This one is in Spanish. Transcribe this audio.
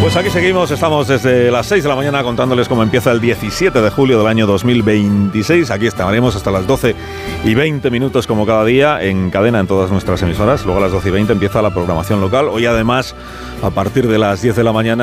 Pues aquí seguimos, estamos desde las 6 de la mañana contándoles cómo empieza el 17 de julio del año 2026. Aquí estaremos hasta las 12:20 como cada día en cadena en todas nuestras emisoras. Luego a las 12:20 empieza la programación local. Hoy además, a partir de las 10 de la mañana,